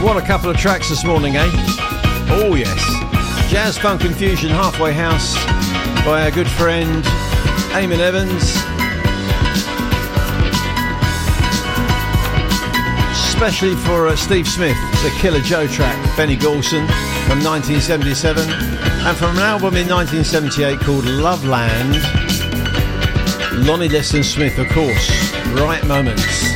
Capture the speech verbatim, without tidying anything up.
What a couple of tracks this morning, eh? Oh yes. Jazz, Funk and Fusion, Halfway House by our good friend Eamon Evans. Especially for uh, Steve Smith, the Killer Joe track, Benny Golson from nineteen seventy-seven. And from an album in nineteen seventy-eight called Loveland, Lonnie Liston Smith, of course, Right Moments.